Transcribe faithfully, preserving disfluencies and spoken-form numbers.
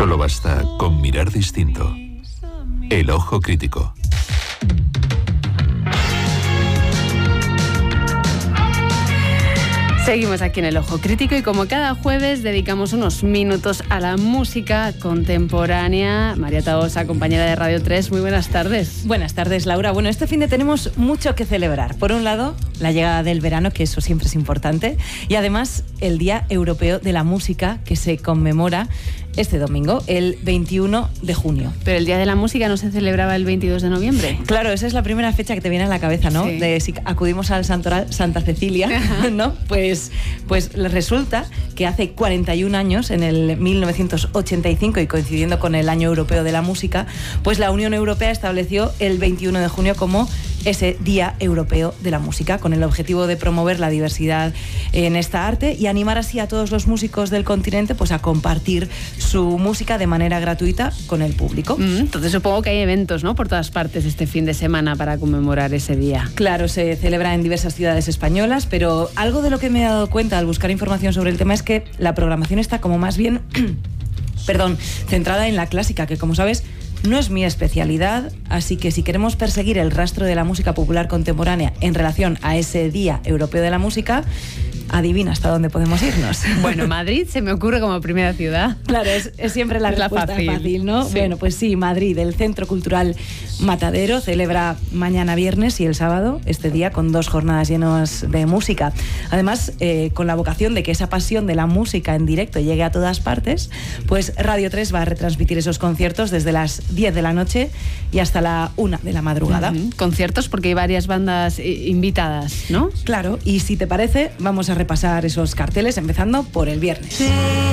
Solo basta con mirar distinto. El ojo crítico. Seguimos aquí en El Ojo Crítico y como cada jueves dedicamos unos minutos a la música contemporánea. María Tahosa, compañera de Radio tres, muy buenas tardes. Buenas tardes, Laura. Bueno, este fin de tenemos mucho que celebrar. Por un lado, la llegada del verano, que eso siempre es importante, y además el Día Europeo de la Música, que se conmemora este domingo, el veintiuno de junio. Pero el Día de la Música no se celebraba el veintidós de noviembre. Claro, esa es la primera fecha que te viene a la cabeza, ¿no? Sí. De si acudimos al santoral Santa Cecilia, ¿no? Pues, pues resulta que hace cuarenta y un años, en el mil novecientos ochenta y cinco, y coincidiendo con el Año Europeo de la Música, pues la Unión Europea estableció el veintiuno de junio como ese Día Europeo de la Música, con el objetivo de promover la diversidad en esta arte y animar así a todos los músicos del continente pues a compartir su música de manera gratuita con el público. Mm, entonces supongo que hay eventos, ¿no?, por todas partes este fin de semana para conmemorar ese día. Claro, se celebra en diversas ciudades españolas, pero algo de lo que me he dado cuenta al buscar información sobre el tema es que la programación está como más bien perdón, centrada en la clásica, que como sabes no es mi especialidad, así que si queremos perseguir el rastro de la música popular contemporánea en relación a ese Día Europeo de la Música, adivina hasta dónde podemos irnos. Bueno, Madrid se me ocurre como primera ciudad. Claro, es, es siempre la es respuesta la fácil. fácil, ¿no? Sí. Bueno, pues sí, Madrid, el Centro Cultural Matadero, celebra mañana viernes y el sábado este día con dos jornadas llenas de música. Además, eh, con la vocación de que esa pasión de la música en directo llegue a todas partes, pues Radio tres va a retransmitir esos conciertos desde las diez de la noche y hasta la una de la madrugada. Uh-huh. Conciertos porque hay varias bandas eh, invitadas, ¿no? Claro, y si te parece, vamos a repasar esos carteles empezando por el viernes. Sí.